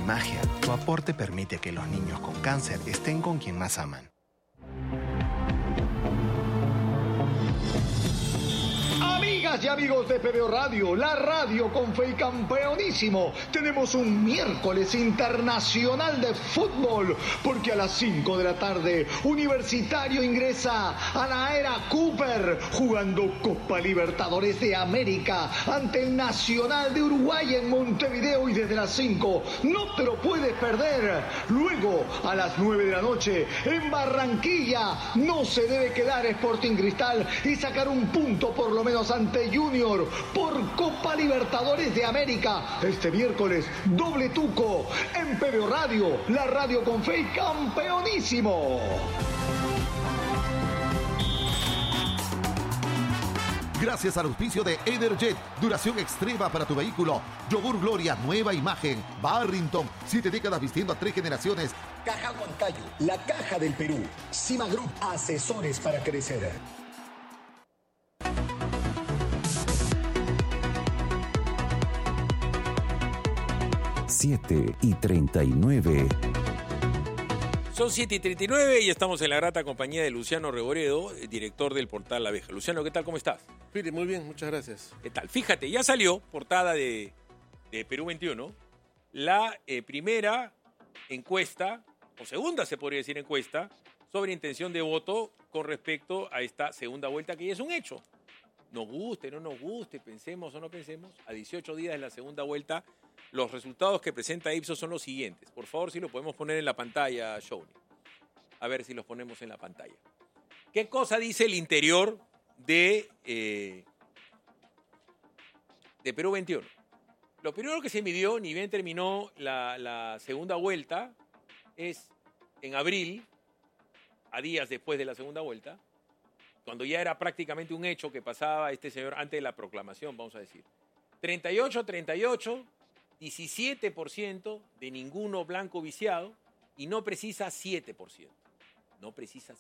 sin magia, tu aporte permite que los niños con cáncer estén con quien más aman. Amigas y amigos de PBO Radio, la radio con fe y campeonísimo, tenemos un miércoles internacional de fútbol, porque a las 5 de la tarde, Universitario ingresa a la era Cooper, jugando Copa Libertadores de América ante el Nacional de Uruguay en Montevideo, y desde las 5 no te lo puedes perder. Luego, a las 9 de la noche, en Barranquilla, no se debe quedar Sporting Cristal y sacar un punto por lo menos ante Junior por Copa Libertadores de América. Este miércoles, doble tuco en PBO Radio, la radio con fe y campeonísimo. Gracias al auspicio de Energet, duración extrema para tu vehículo. Yogur Gloria, nueva imagen. Barrington, 7 décadas vistiendo a 3 generaciones. Caja Huancayo, la caja del Perú. Cima Group, asesores para crecer. 7:39. Son 7:39 y estamos en la grata compañía de Luciano Reboredo, director del portal La Abeja. Luciano, ¿qué tal? ¿Cómo estás? Philip, muy bien, muchas gracias. ¿Qué tal? Fíjate, ya salió, portada de Perú 21, la primera encuesta, o segunda se podría decir encuesta, sobre intención de voto con respecto a esta segunda vuelta, que ya es un hecho. Nos guste, no nos guste, pensemos o no pensemos, a 18 días de la segunda vuelta, los resultados que presenta Ipsos son los siguientes. Por favor, si lo podemos poner en la pantalla, Shawnee. A ver si los ponemos en la pantalla. ¿Qué cosa dice el interior de Perú 21? Lo primero que se midió, ni bien terminó la segunda vuelta, es en abril, a días después de la segunda vuelta, cuando ya era prácticamente un hecho que pasaba este señor antes de la proclamación, vamos a decir. 38, 17% de ninguno blanco viciado y no precisa 7%. No precisa 7%.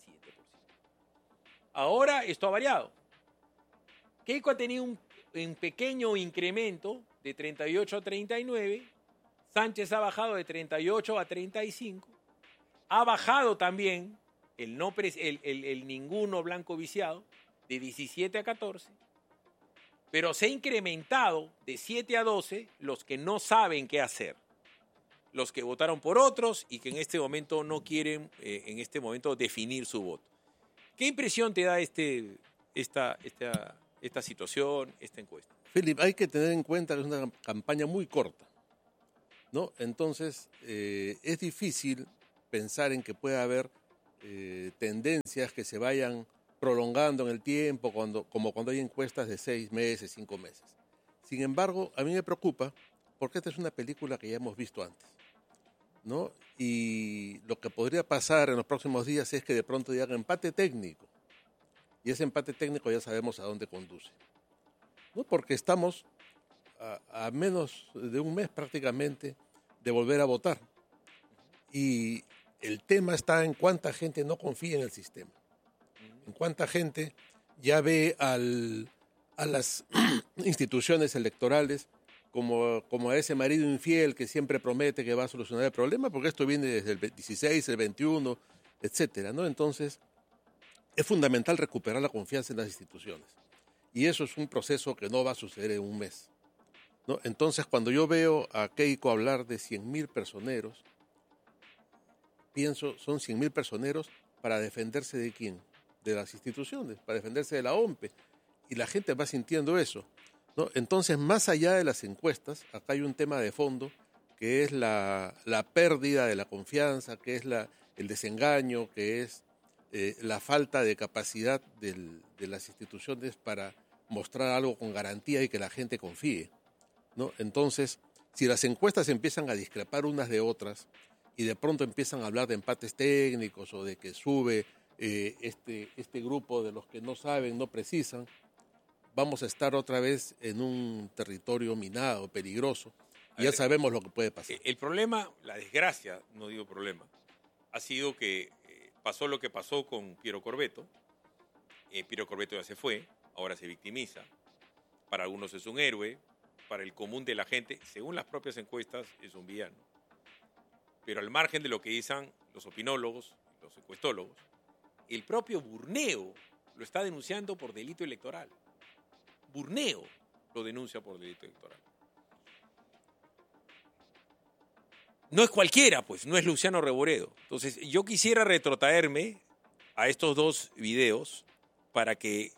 Ahora esto ha variado. Keiko ha tenido un pequeño incremento de 38 a 39. Sánchez ha bajado de 38 a 35. Ha bajado también el ninguno blanco viciado de 17 a 14. Pero se ha incrementado de 7 a 12 los que no saben qué hacer. Los que votaron por otros y que en este momento no quieren, definir su voto. ¿Qué impresión te da esta situación, esta encuesta? Philip, hay que tener en cuenta que es una campaña muy corta, ¿no? Entonces, es difícil pensar en que pueda haber tendencias que se vayan prolongando en el tiempo, como cuando hay encuestas de 6 meses, 5 meses. Sin embargo, a mí me preocupa porque esta es una película que ya hemos visto antes, ¿no? Y lo que podría pasar en los próximos días es que de pronto haya empate técnico. Y ese empate técnico ya sabemos a dónde conduce, ¿no? Porque estamos a menos de un mes prácticamente de volver a votar. Y el tema está en cuánta gente no confía en el sistema. En cuánta gente ya ve a las instituciones electorales como a ese marido infiel que siempre promete que va a solucionar el problema, porque esto viene desde el 16, el 21, etcétera, ¿no? Entonces, es fundamental recuperar la confianza en las instituciones. Y eso es un proceso que no va a suceder en un mes, ¿no? Entonces, cuando yo veo a Keiko hablar de 100.000 personeros, pienso, son 100.000 personeros para defenderse ¿de quién? De las instituciones, para defenderse de la OMPE. Y la gente va sintiendo eso, ¿no? Entonces, más allá de las encuestas, acá hay un tema de fondo, que es la pérdida de la confianza, que es el desengaño, que es la falta de capacidad de las instituciones para mostrar algo con garantía y que la gente confíe, ¿no? Entonces, si las encuestas empiezan a discrepar unas de otras y de pronto empiezan a hablar de empates técnicos o de que sube este grupo de los que no saben, no precisan, vamos a estar otra vez en un territorio minado, peligroso, y ya sabemos lo que puede pasar. El problema, la desgracia, no digo problema, ha sido que pasó lo que pasó con Piero Corvetto. Piero Corvetto ya se fue, ahora se victimiza. Para algunos es un héroe, para el común de la gente, según las propias encuestas, es un villano. pero al margen de lo que dicen los opinólogos, los encuestólogos, el propio Burneo lo está denunciando por delito electoral. Burneo lo denuncia por delito electoral. No es cualquiera, pues, no es Luciano Reboredo. Entonces, yo quisiera retrotraerme a estos dos videos para que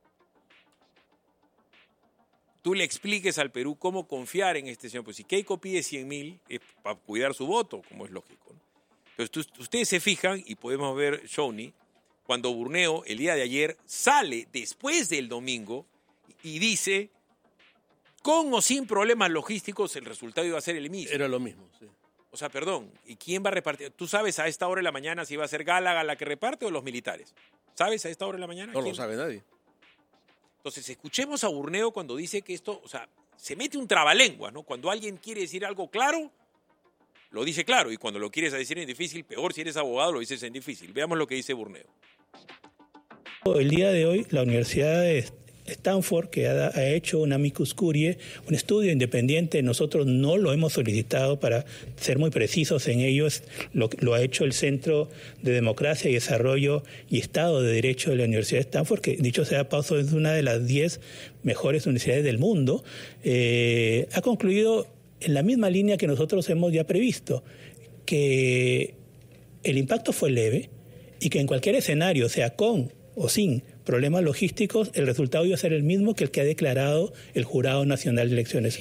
tú le expliques al Perú cómo confiar en este señor. Pues si Keiko pide 100.000 es para cuidar su voto, como es lógico, ¿no? Entonces, ustedes se fijan, y podemos ver, Shawnee, cuando Burneo, el día de ayer, sale después del domingo y dice, con o sin problemas logísticos, el resultado iba a ser el mismo. Era lo mismo, sí. O sea, perdón, ¿y quién va a repartir? ¿Tú sabes a esta hora de la mañana si va a ser Gálaga la que reparte o los militares? ¿Sabes a esta hora de la mañana? No ¿Quién? lo sabe nadie. Entonces, escuchemos a Burneo cuando dice que esto, o sea, se mete un trabalengua, ¿no? Cuando alguien quiere decir algo claro, lo dice claro, y cuando lo quieres decir en difícil, peor si eres abogado, lo dices en difícil. Veamos lo que dice Burneo. El día de hoy, la Universidad de Stanford, que ha hecho un amicus curiae, un estudio independiente, nosotros no lo hemos solicitado para ser muy precisos en ello, lo ha hecho el Centro de Democracia y Desarrollo y Estado de Derecho de la Universidad de Stanford, que dicho sea de paso es una de las 10 mejores universidades del mundo, ha concluido en la misma línea que nosotros hemos ya previsto, que el impacto fue leve y que en cualquier escenario, sea con o sin problemas logísticos, el resultado iba a ser el mismo que el que ha declarado el Jurado Nacional de Elecciones.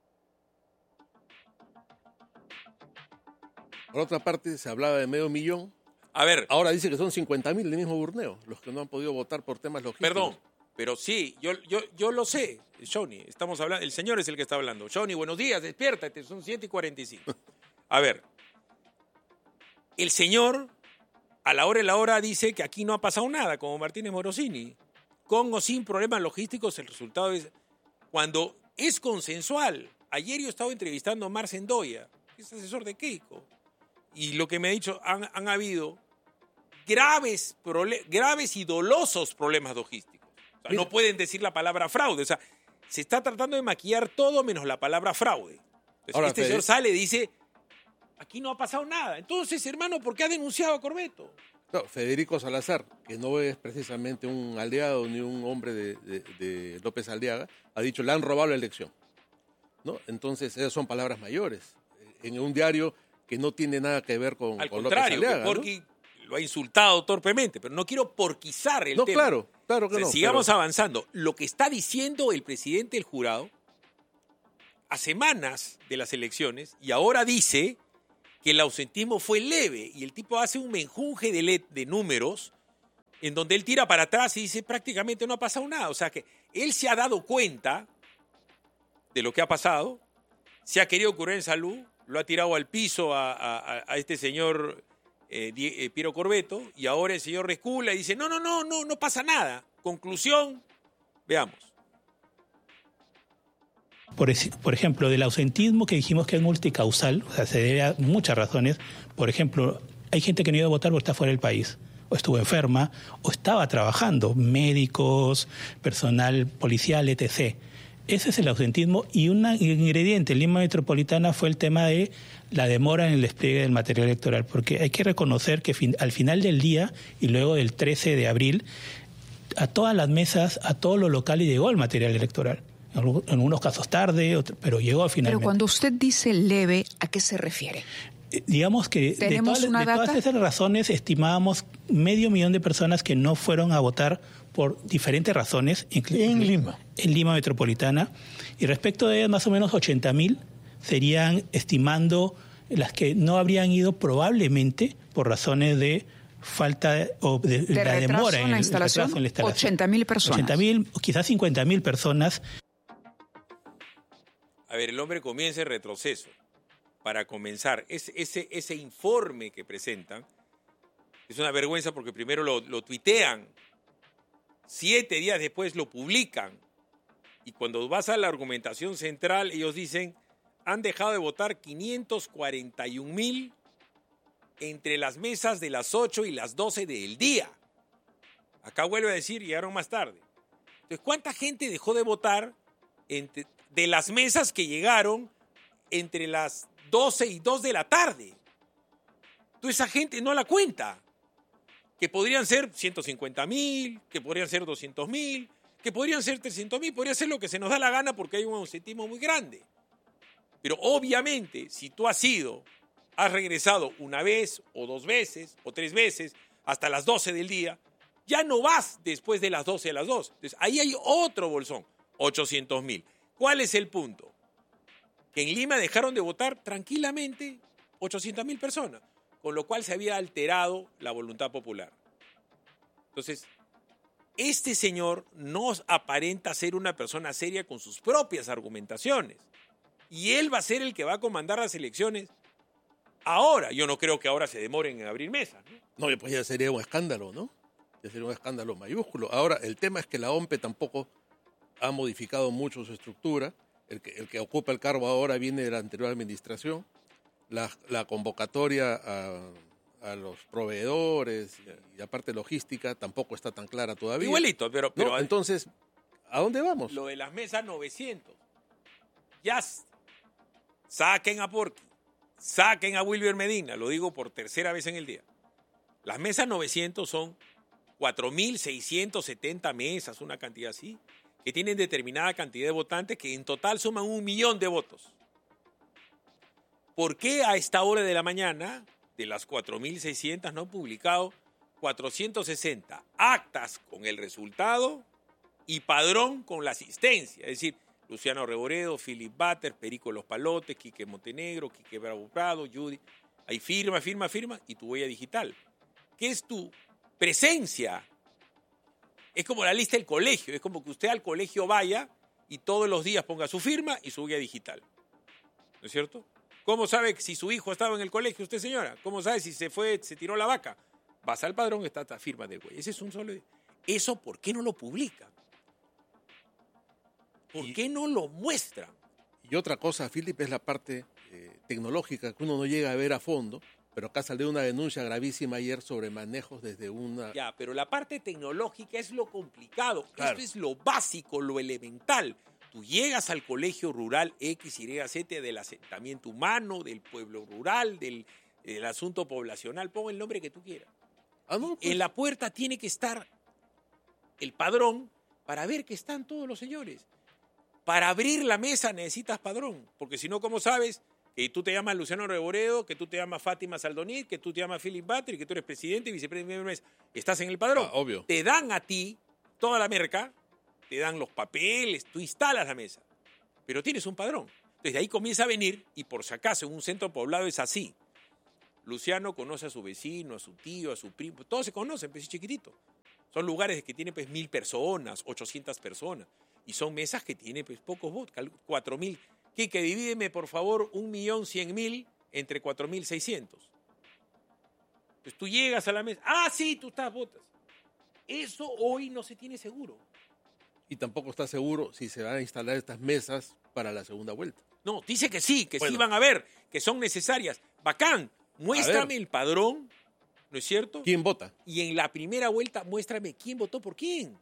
Por otra parte, se hablaba de 500.000. A ver. Ahora dice que son 50.000 del mismo Burneo, los que no han podido votar por temas logísticos. Perdón, pero sí, yo lo sé, Shawnee, estamos hablando, el señor es el que está hablando. Shawnee, buenos días, despiértate, son 7:45. A ver, el señor a la hora dice que aquí no ha pasado nada, como Martínez Morosini. Con o sin problemas logísticos, el resultado es cuando es consensual. Ayer yo estaba entrevistando a Mar Sendoya, que es asesor de Keiko, y lo que me ha dicho, han habido graves y dolosos problemas logísticos. O sea, no pueden decir la palabra fraude. O sea, se está tratando de maquillar todo menos la palabra fraude. Entonces, ahora, señor sale y dice, aquí no ha pasado nada. Entonces, hermano, ¿por qué ha denunciado a Corbeto? No, Federico Salazar, que no es precisamente un aliado ni un hombre de López Aldeaga, ha dicho, le han robado la elección, ¿no? Entonces, esas son palabras mayores. En un diario que no tiene nada que ver con López Aldeaga. Al contrario, lo ha insultado torpemente, pero no quiero porquizar el tema. Claro que no. Sigamos avanzando. Lo que está diciendo el presidente del jurado a semanas de las elecciones, y ahora dice que el ausentismo fue leve, y el tipo hace un menjunje de números en donde él tira para atrás y dice prácticamente no ha pasado nada. O sea que él se ha dado cuenta de lo que ha pasado, se ha querido curar en salud, lo ha tirado al piso a este señor Piero Corbeto, y ahora el señor recula y dice no pasa nada. Conclusión, veamos. Por ejemplo, del ausentismo que dijimos que es multicausal, o sea, se debe a muchas razones. Por ejemplo, hay gente que no iba a votar porque está fuera del país, o estuvo enferma, o estaba trabajando, médicos, personal policial, etc. Ese es el ausentismo, y un ingrediente en Lima Metropolitana fue el tema de la demora en el despliegue del material electoral, porque hay que reconocer que al final del día y luego del 13 de abril, a todas las mesas, a todos los locales llegó el material electoral. En algunos casos tarde, pero llegó finalmente. Pero cuando usted dice leve, ¿a qué se refiere? Digamos que de todas esas razones estimábamos 500.000 de personas que no fueron a votar por diferentes razones. En Lima. En Lima Metropolitana. Y respecto de ellas, más o menos 80.000 serían estimando las que no habrían ido probablemente por razones de falta o de la demora en la instalación. 80.000 personas. 80.000 o quizás 50.000 personas. A ver, el hombre comienza el retroceso. Para comenzar, ese informe que presentan es una vergüenza porque primero lo tuitean, 7 días después lo publican, y cuando vas a la argumentación central, ellos dicen, han dejado de votar 541.000 entre las mesas de las 8 y las 12 del día. Acá vuelve a decir, llegaron más tarde. Entonces, ¿cuánta gente dejó de votar de las mesas que llegaron entre las 12 y 2 de la tarde? Entonces esa gente no la cuenta. Que podrían ser 150.000, que podrían ser 200.000, que podrían ser 300.000, podría ser lo que se nos da la gana porque hay un ausentismo muy grande. Pero obviamente, si tú has regresado una vez o 2 veces o 3 veces hasta las 12 del día, ya no vas después de las 12 a las 2. Entonces ahí hay otro bolsón, 800.000. ¿Cuál es el punto? Que en Lima dejaron de votar tranquilamente 800.000 personas, con lo cual se había alterado la voluntad popular. Entonces, este señor no aparenta ser una persona seria con sus propias argumentaciones. Y él va a ser el que va a comandar las elecciones ahora. Yo no creo que ahora se demoren en abrir mesas, ¿no? No, pues ya sería un escándalo, ¿no? Ya sería un escándalo mayúsculo. Ahora, el tema es que la OMPE tampoco ha modificado mucho su estructura. El que ocupa el cargo ahora viene de la anterior administración. La convocatoria a los proveedores y aparte logística tampoco está tan clara todavía. Igualito, pero no, entonces, ¿a dónde vamos? Lo de las mesas 900. Ya saquen a Porky, saquen a Wilber Medina, lo digo por tercera vez en el día. Las mesas 900 son 4.670 mesas, una cantidad así, que tienen determinada cantidad de votantes que en total suman 1 millón de votos. ¿Por qué a esta hora de la mañana, de las 4.600, no han publicado 460 actas con el resultado y padrón con la asistencia? Es decir, Luciano Reboredo, Philip Butter, Perico Los Palotes, Quique Montenegro, Quique Bravo Prado, Judy. Ahí firma y tu huella digital. ¿Qué es tu presencia? Es como la lista del colegio. Es como que usted al colegio vaya y todos los días ponga su firma y su huella digital. ¿No es cierto? ¿Cómo sabe si su hijo estaba en el colegio, usted, señora? ¿Cómo sabe si se tiró la vaca? Vas al padrón, está la firma del güey. Ese es un solo... ¿Eso por qué no lo publica? ¿Por qué no lo muestra? Y otra cosa, Philip, es la parte tecnológica que uno no llega a ver a fondo, pero acá salió una denuncia gravísima ayer sobre manejos desde una... Ya, pero la parte tecnológica es lo complicado. Claro. Esto es lo básico, lo elemental. Tú llegas al colegio rural XYZ del asentamiento humano, del pueblo rural, del asunto poblacional, pon el nombre que tú quieras. No, pues... En la puerta tiene que estar el padrón para ver que están todos los señores. Para abrir la mesa necesitas padrón, porque si no, ¿cómo sabes que tú te llamas Luciano Reboredo, que tú te llamas Fátima Saldonit, que tú te llamas Philip Butter y que tú eres presidente y vicepresidente de mesa? Estás en el padrón. Obvio. Te dan a ti toda la merca, te dan los papeles, tú instalas la mesa, pero tienes un padrón. Desde ahí comienza a venir, y por si acaso en un centro poblado es así. Luciano conoce a su vecino, a su tío, a su primo, todos se conocen, pues es chiquitito. Son lugares que tienen pues 1.000 personas, 800 personas, y son mesas que tienen pues pocos votos, 4.000. Quique, divídeme por favor 1.100.000 entre 4.600. Pues tú llegas a la mesa, sí, tú votas. Eso hoy no se tiene seguro. Y tampoco está seguro si se van a instalar estas mesas para la segunda vuelta. No, dice que sí van a ver, que son necesarias. Bacán, muéstrame el padrón, ¿no es cierto? ¿Quién vota? Y en la primera vuelta muéstrame quién votó por quién.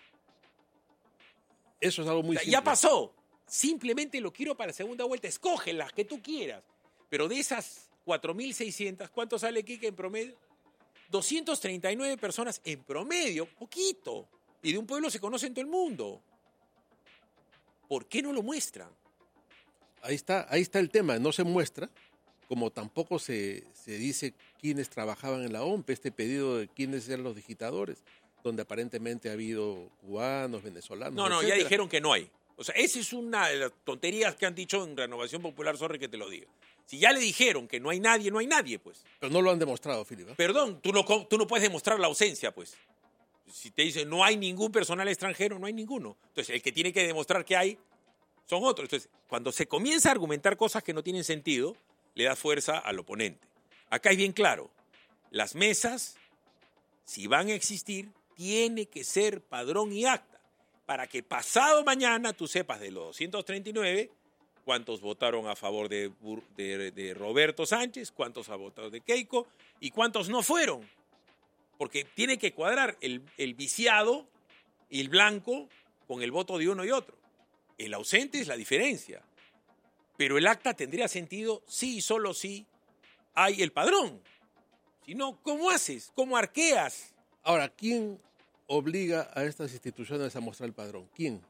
Eso es algo muy simple. Ya pasó. Simplemente lo quiero para la segunda vuelta. Escoge las que tú quieras. Pero de esas 4.600, ¿cuánto sale, Quique, en promedio? 239 personas en promedio, poquito. Y de un pueblo se conoce en todo el mundo. ¿Por qué no lo muestran? Ahí está el tema, no se muestra, como tampoco se dice quiénes trabajaban en la OMPE, este pedido de quiénes eran los digitadores, donde aparentemente ha habido cubanos, venezolanos, No, etcétera. ya dijeron que no hay. O sea, esa es una de las tonterías que han dicho en Renovación Popular, sorry que te lo diga. Si ya le dijeron que no hay nadie, pues. Pero no lo han demostrado, Filipe. Perdón, tú no puedes demostrar la ausencia, pues. Si te dicen no hay ningún personal extranjero, no hay ninguno. Entonces, el que tiene que demostrar que hay son otros. Entonces, cuando se comienza a argumentar cosas que no tienen sentido, le da fuerza al oponente. Acá es bien claro. Las mesas, si van a existir, tiene que ser padrón y acta, para que pasado mañana tú sepas de los 239 cuántos votaron a favor de Roberto Sánchez, cuántos han votado de Keiko y cuántos no fueron. Porque tiene que cuadrar el viciado y el blanco con el voto de uno y otro. El ausente es la diferencia. Pero el acta tendría sentido sí y solo si hay el padrón. Si no, ¿cómo haces? ¿Cómo arqueas? Ahora, ¿quién obliga a estas instituciones a mostrar el padrón? ¿Quién?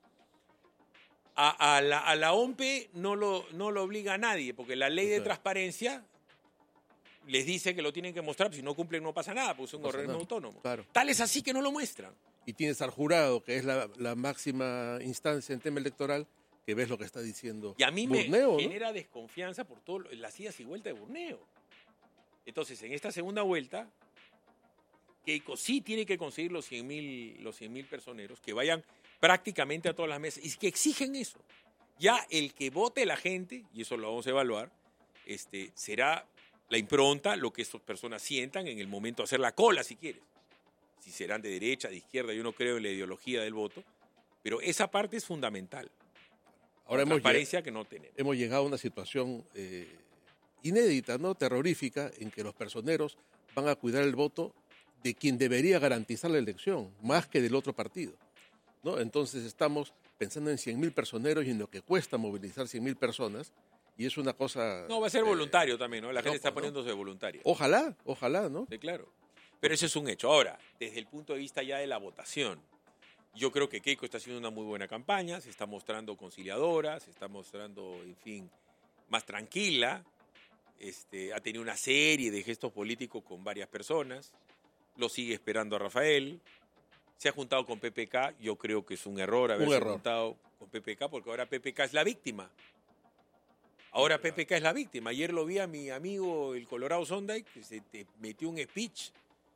A la OMPE no lo obliga a nadie, porque la ley de transparencia les dice que lo tienen que mostrar, si no cumplen no pasa nada, porque es un organismo autónomo. Claro. Tal es así que no lo muestran. Y tienes al jurado, que es la máxima instancia en tema electoral, que ves lo que está diciendo Y a mí Burneo, me ¿no? genera desconfianza por todo las idas y vueltas de Burneo. Entonces, en esta segunda vuelta, Keiko sí tiene que conseguir los 100.000 personeros que vayan prácticamente a todas las mesas y que exigen eso. Ya el que vote la gente, y eso lo vamos a evaluar, será la impronta, lo que estas personas sientan en el momento de hacer la cola, si quieres. Si serán de derecha, de izquierda, yo no creo en la ideología del voto, pero esa parte es fundamental. Ahora la transparencia que no tenemos. Hemos llegado a una situación inédita, ¿no? Terrorífica, en que los personeros van a cuidar el voto de quien debería garantizar la elección, más que del otro partido, ¿no? Entonces estamos pensando en 100.000 personeros y en lo que cuesta movilizar 100.000 personas, y es una cosa... No, va a ser voluntario también, ¿no? La gente está pues, poniéndose voluntaria. Ojalá, ¿no? Sí, claro. Pero eso es un hecho. Ahora, desde el punto de vista ya de la votación, yo creo que Keiko está haciendo una muy buena campaña, se está mostrando conciliadora, se está mostrando, en fin, más tranquila, ha tenido una serie de gestos políticos con varias personas, lo sigue esperando a Rafael, se ha juntado con PPK, yo creo que es un error haberse juntado con PPK, porque ahora PPK es la víctima. Ahora PPK es la víctima. Ayer lo vi a mi amigo el Colorado Sunday, que se te metió un speech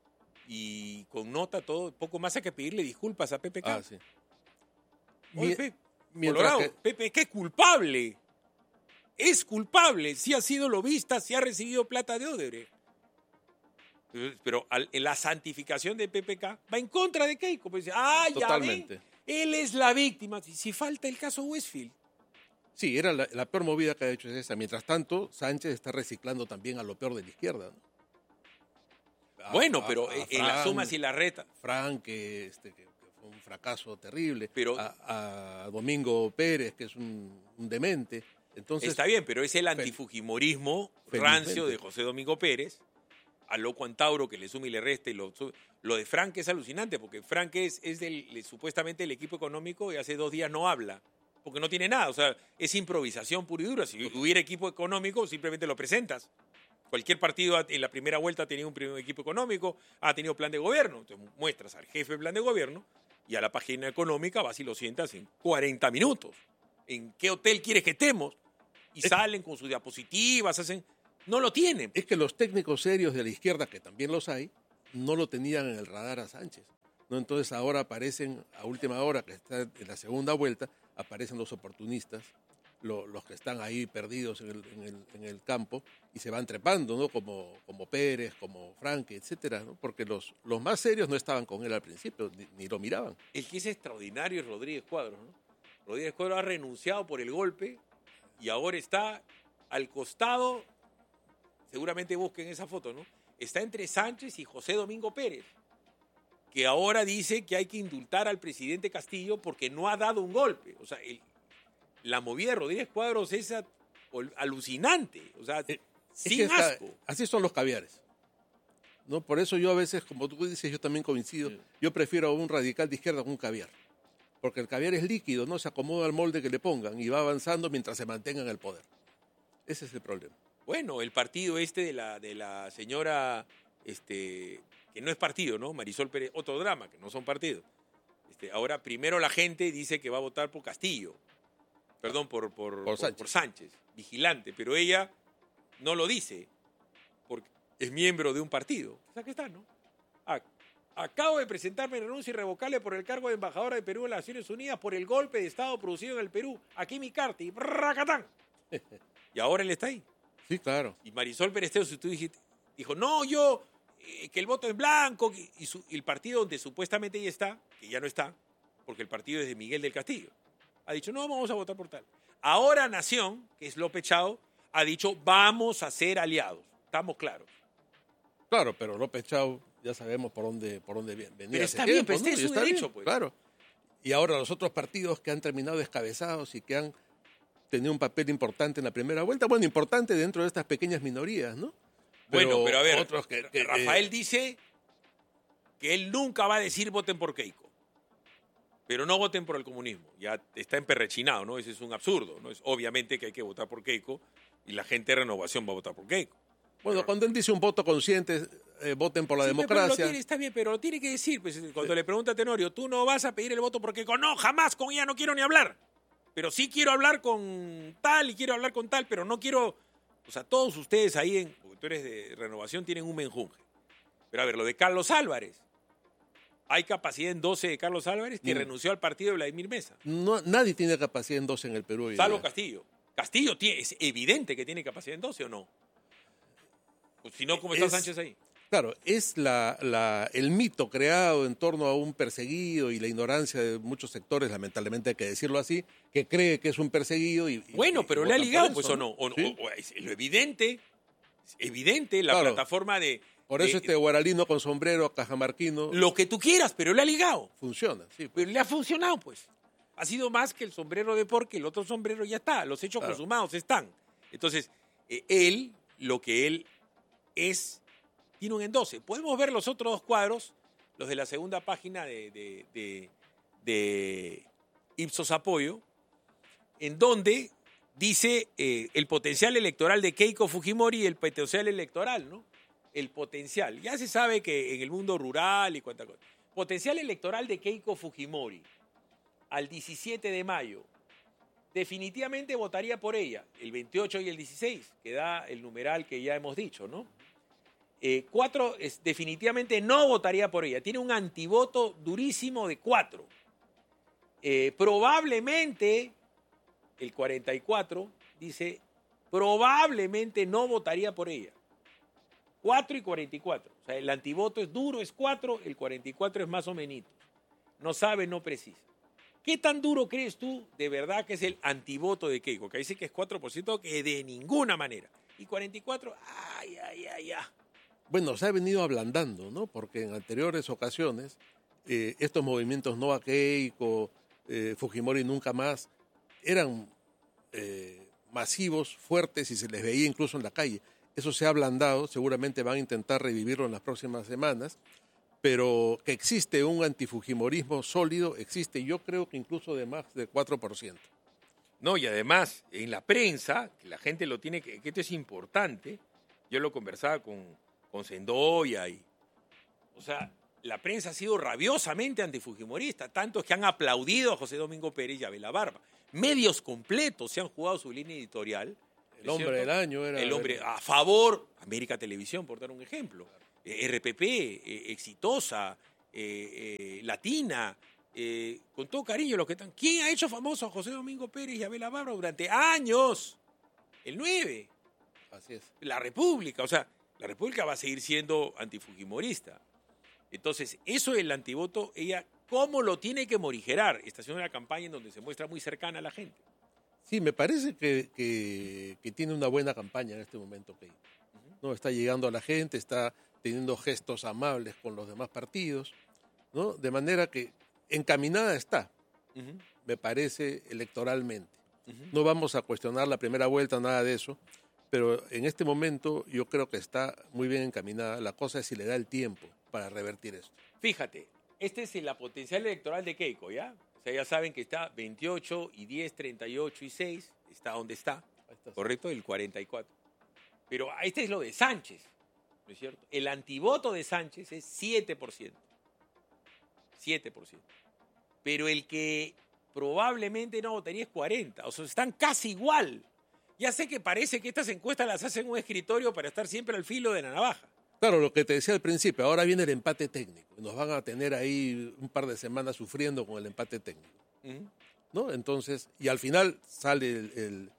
y con nota todo, poco más hay que pedirle disculpas a PPK. Ah, sí. Oye, Colorado, PPK es culpable. Es culpable. Sí ha sido lobista, sí ha recibido plata de Odebrecht. Pero la santificación de PPK va en contra de Keiko. Pues, Totalmente. Ya ven, él es la víctima. Si falta el caso Westfield. Sí, era la peor movida que ha hecho es esa. Mientras tanto, Sánchez está reciclando también a lo peor de la izquierda, ¿no? Bueno, pero en las sumas y las retas. Frank, que fue un fracaso terrible. Pero, a Domingo Pérez, que es un demente. Entonces, está bien, pero es el antifujimorismo rancio de José Domingo Pérez, a Loco Antauro que le suma y le resta. Y lo de Frank es alucinante, porque Frank es supuestamente el equipo económico y hace 2 días no habla, porque no tiene nada. O sea, es improvisación pura y dura. Si hubiera equipo económico, simplemente lo presentas. Cualquier partido en la primera vuelta ha tenido un primer equipo económico, ha tenido plan de gobierno. Entonces muestras al jefe del plan de gobierno y a la página económica vas y lo sientas en 40 minutos. ¿En qué hotel quieres que estemos? Y salen con sus diapositivas, no lo tienen. Es que los técnicos serios de la izquierda, que también los hay, no lo tenían en el radar a Sánchez, ¿no? Entonces ahora aparecen, a última hora, que está en la segunda vuelta, aparecen los oportunistas, los que están ahí perdidos en el campo y se van trepando, ¿no? Como Pérez, como Frank, etcétera, ¿no? Porque los más serios no estaban con él al principio, ni lo miraban. El que es extraordinario es Rodríguez Cuadros, ¿no? Rodríguez Cuadros ha renunciado por el golpe y ahora está al costado, seguramente busquen esa foto, ¿no? Está entre Sánchez y José Domingo Pérez, que ahora dice que hay que indultar al presidente Castillo porque no ha dado un golpe. O sea, la movida de Rodríguez Cuadros es alucinante, o sea, sin asco. Así son los caviares, ¿no? Por eso yo a veces, como tú dices, yo también coincido, yo prefiero a un radical de izquierda con un caviar, porque el caviar es líquido, no se acomoda al molde que le pongan y va avanzando mientras se mantenga en el poder. Ese es el problema. Bueno, el partido de la señora, que no es partido, ¿no? Marisol Pérez, otro drama, que no son partidos. Ahora primero la gente dice que va a votar por Castillo. Perdón, por Sánchez, vigilante, pero ella no lo dice, porque es miembro de un partido. O sea, que está, ¿no? Acabo de presentarme renuncia irrevocable por el cargo de embajadora de Perú en las Naciones Unidas por el golpe de Estado producido en el Perú. Aquí mi carta y ¡bracatán! Y ahora él está ahí. Sí, claro. Y Marisol Pérez, si tú dijo, no, yo, que el voto es blanco, y el partido donde supuestamente ella está, que ya no está, porque el partido es de Miguel del Castillo, ha dicho, no, vamos a votar por tal. Ahora Nación, que es López Chao, ha dicho, vamos a ser aliados. Estamos claros. Claro, pero López Chao ya sabemos por dónde venía. Pero está bien, pero este es su derecho, pues. Claro. Y ahora los otros partidos que han terminado descabezados y que han tenido un papel importante en la primera vuelta, bueno, importante dentro de estas pequeñas minorías, ¿no? Bueno, pero a ver, otros Rafael dice que él nunca va a decir voten por Keiko, pero no voten por el comunismo. Ya está emperrechinado, ¿no? Ese es un absurdo, ¿no? Es obviamente que hay que votar por Keiko y la gente de Renovación va a votar por Keiko. Bueno, cuando él dice un voto consciente, voten por la democracia. Está bien, pero lo tiene que decir. Pues, cuando le pregunta a Tenorio, tú no vas a pedir el voto por Keiko. No, jamás, con ella no quiero ni hablar. Pero sí quiero hablar con tal y quiero hablar con tal, pero no quiero... O sea, todos ustedes ahí, porque tú eres de Renovación, tienen un menjunje. Pero a ver, lo de Carlos Álvarez. Hay capacidad en 12 de Carlos Álvarez que renunció al partido de Vladimir Mesa. No, nadie tiene capacidad en 12 en el Perú. Salvo Castillo. Castillo es evidente que tiene capacidad en 12, ¿o no? Pues si no, ¿cómo está Sánchez ahí? Claro, es el mito creado en torno a un perseguido y la ignorancia de muchos sectores, lamentablemente hay que decirlo así, que cree que es un perseguido. Bueno, pero le ha ligado, pues, ¿o no? ¿Sí? Es lo evidente, la claro, plataforma de... Por eso guaralino con sombrero, cajamarquino... Lo que tú quieras, pero le ha ligado. Funciona, sí. Pues. Pero le ha funcionado, pues. Ha sido más que el sombrero de porque el otro sombrero ya está. Los hechos consumados están. Entonces, él, lo que él es, tiene un endose. Podemos ver los otros dos cuadros, los de la segunda página de Ipsos Apoyo, en donde dice el potencial electoral de Keiko Fujimori y el potencial electoral, ¿no? El potencial. Ya se sabe que en el mundo rural y cuánta cosa. Potencial electoral de Keiko Fujimori al 17 de mayo. Definitivamente votaría por ella, el 28 y el 16, que da el numeral que ya hemos dicho, ¿no? 4 definitivamente no votaría por ella. Tiene un antivoto durísimo de 4. Probablemente, el 44 dice, probablemente no votaría por ella. 4 y 44. O sea, el antivoto es duro, es 4, el 44 es más o menos. No sabe, no precisa. ¿Qué tan duro crees tú de verdad que es el antivoto de Keiko? Que dice que es 4%, que de ninguna manera. Y 44, ay. Bueno, se ha venido ablandando, ¿no? Porque en anteriores ocasiones estos movimientos no a Keiko, Fujimori nunca más, eran masivos, fuertes y se les veía incluso en la calle. Eso se ha ablandado, seguramente van a intentar revivirlo en las próximas semanas, pero que existe un antifujimorismo sólido, existe, yo creo que incluso de más de 4%. No, y además, en la prensa, que la gente lo tiene que esto es importante, yo lo conversaba con Sendoya o sea, la prensa ha sido rabiosamente antifujimorista, tantos que han aplaudido a José Domingo Pérez y a Abel Barba. Medios completos se han jugado su línea editorial. El hombre del año era... El hombre a favor, América Televisión, por dar un ejemplo. RPP, exitosa, latina, con todo cariño los que están. ¿Quién ha hecho famoso a José Domingo Pérez y a Abel Barba durante años? El 9. Así es. La República, o sea, la República va a seguir siendo antifujimorista. Entonces, eso del antivoto, ella, ¿cómo lo tiene que morigerar? Está haciendo una campaña en donde se muestra muy cercana a la gente. Sí, me parece que tiene una buena campaña en este momento, Keiko. ¿No? Está llegando a la gente, está teniendo gestos amables con los demás partidos, ¿no? De manera que encaminada está, me parece, electoralmente. No vamos a cuestionar la primera vuelta, nada de eso, pero en este momento yo creo que está muy bien encaminada. La cosa es si le da el tiempo para revertir esto. Fíjate, este es la potencial electoral de Keiko, ¿ya? O sea, ya saben que está 28 y 10, 38 y 6, está donde está, ¿correcto? El 44. Pero este es lo de Sánchez, ¿no es cierto? El antivoto de Sánchez es 7%. 7%. Pero el que probablemente no votaría es 40%. O sea, están casi igual. Ya sé que parece que estas encuestas las hacen en un escritorio para estar siempre al filo de la navaja. Claro, lo que te decía al principio, ahora viene el empate técnico. Nos van a tener ahí un par de semanas sufriendo con el empate técnico. ¿No? Entonces, y al final sale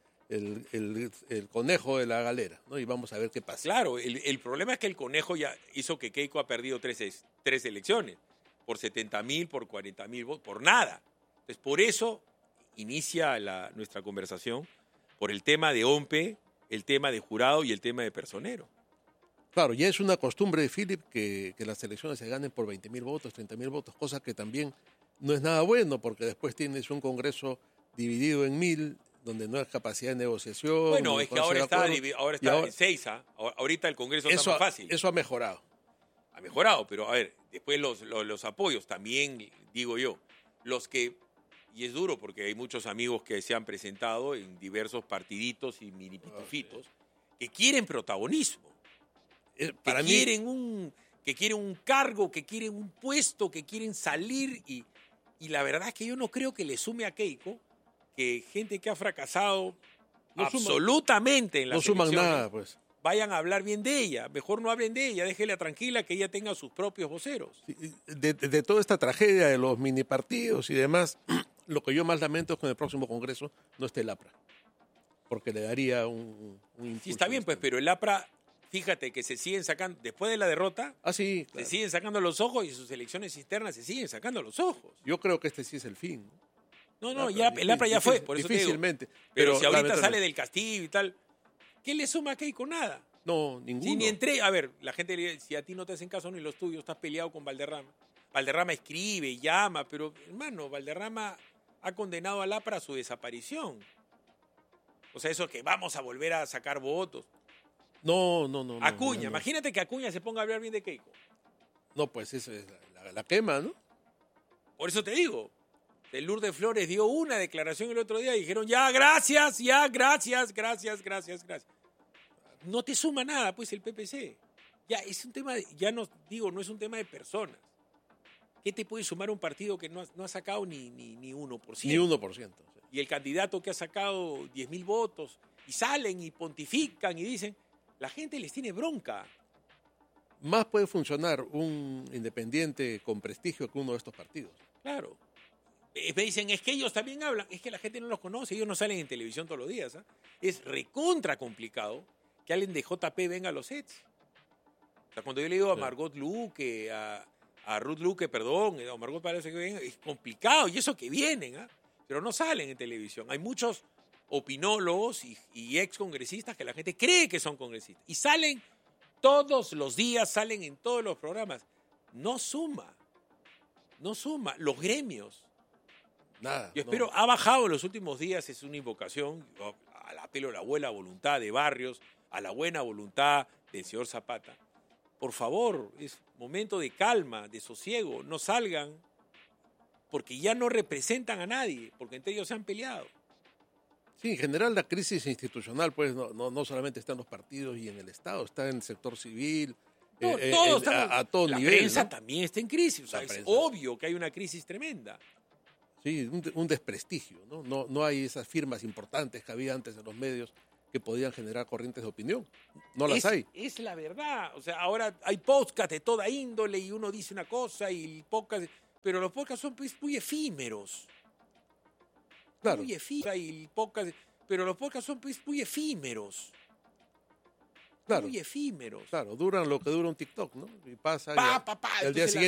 el conejo de la galera, ¿no? Y vamos a ver qué pasa. Claro, el problema es que el conejo ya hizo que Keiko ha perdido tres elecciones, por 70.000, por 40.000 votos, por nada. Entonces, por eso inicia nuestra conversación, por el tema de OMPE, el tema de jurado y el tema de personero. Claro, ya es una costumbre de Philip que las elecciones se ganen por 20.000 votos, 30.000 votos, cosa que también no es nada bueno, porque después tienes un Congreso dividido en 1.000, donde no hay capacidad de negociación. Bueno, es que ahora está en Seiza. Ahorita el Congreso está más fácil. Eso ha mejorado. Ha mejorado, pero a ver, después los apoyos también, digo yo, los que, y es duro porque hay muchos amigos que se han presentado en diversos partiditos y mini pitufitos que quieren protagonismo, que quieren un cargo, que quieren un puesto, que quieren salir y la verdad es que yo no creo que le sume a Keiko que gente que ha fracasado absolutamente en las elecciones no suman nada, pues. Vayan a hablar bien de ella. Mejor no hablen de ella, déjela tranquila que ella tenga sus propios voceros. De toda esta tragedia de los mini partidos y demás, lo que yo más lamento es que en el próximo Congreso no esté el APRA, porque le daría un impulso. Sí, está bien, pues, pero el APRA, fíjate que se siguen sacando, después de la derrota, claro, se siguen sacando los ojos y sus elecciones internas se siguen sacando los ojos. Yo creo que este sí es el fin. No, ya el APRA ya fue, por eso difícilmente. Te digo. Pero si ahorita sale del Castillo y tal, ¿qué le suma a Keiko? Nada. No, ninguno. Si ni entré, a ver, la gente le dice, si a ti no te hacen caso ni los tuyos, estás peleado con Valderrama. Valderrama escribe, llama, pero hermano, Valderrama ha condenado al APRA a su desaparición. O sea, eso que vamos a volver a sacar votos. No. Acuña, imagínate que Acuña se ponga a hablar bien de Keiko. No, pues eso es la quema, ¿no? Por eso te digo, el Lourdes Flores dio una declaración el otro día y dijeron, gracias. No te suma nada, pues, el PPC. Ya, es un tema, no es un tema de personas. ¿Qué te puede sumar un partido que no ha sacado ni 1%? Ni 1%. Sí. Y el candidato que ha sacado 10.000 votos, y salen y pontifican y dicen, la gente les tiene bronca. Más puede funcionar un independiente con prestigio que uno de estos partidos. Claro. Me dicen, es que ellos también hablan. Es que la gente no los conoce, ellos no salen en televisión todos los días. Es recontra complicado que alguien de JP venga a los sets. O sea, cuando yo le digo a Margot Luque, a Ruth Luque, perdón, a Margot parece que venga, es complicado, y eso que vienen, pero no salen en televisión. Hay muchos opinólogos y excongresistas que la gente cree que son congresistas. Y salen todos los días, salen en todos los programas. No suma. Los gremios. Nada. Yo espero, ha bajado en los últimos días, es una invocación, al apelo a la buena voluntad de Barrios, a la buena voluntad del señor Zapata. Por favor, es momento de calma, de sosiego, no salgan, porque ya no representan a nadie, porque entre ellos se han peleado. Sí, en general la crisis institucional, pues, no solamente está en los partidos y en el Estado, está en el sector civil, todos a todo nivel. La prensa ¿no? también está en crisis, o sea, es obvio que hay una crisis tremenda. Sí, un desprestigio, ¿no? No hay esas firmas importantes que había antes en los medios que podían generar corrientes de opinión. No las hay. Es la verdad. O sea, ahora hay podcasts de toda índole y uno dice una cosa y el podcast... Pero los podcasts son pues, muy efímeros. Claro. Muy efímeros. Y el podcast, pero los podcasts son pues, muy efímeros. Claro. Muy efímeros. Claro, duran lo que dura un TikTok, ¿no? Y pasa. El día siguiente